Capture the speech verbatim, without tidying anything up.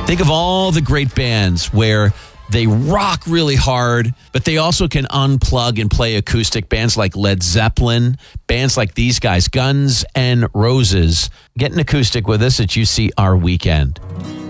Think of all the great bands where they rock really hard, but they also can unplug and play acoustic. Bands like Led Zeppelin, bands like these guys, Guns N' Roses. Get an acoustic with us at U C R Weekend.